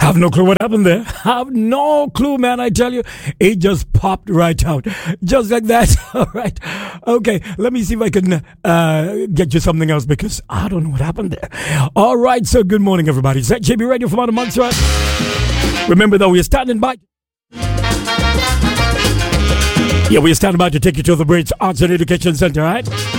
Have no clue what happened there. Have no clue, man. I tell you, it just popped right out. Just like that. All right. Okay. Let me see if I can get you something else because I don't know what happened there. All right. So good morning, everybody. Is that JB Radio from out of Montserrat? Remember, though, we are standing by. Yeah, we are standing by to take you to the Bridge Arts and Education Center, all right?